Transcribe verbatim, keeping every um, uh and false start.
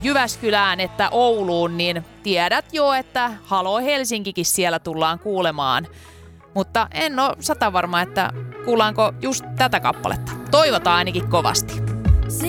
Jyväskylään että Ouluun, niin tiedät jo, että Halo Helsinkikin siellä tullaan kuulemaan. Mutta en ole sata varma, että kuullaanko just tätä kappaletta. Toivotaan ainakin kovasti.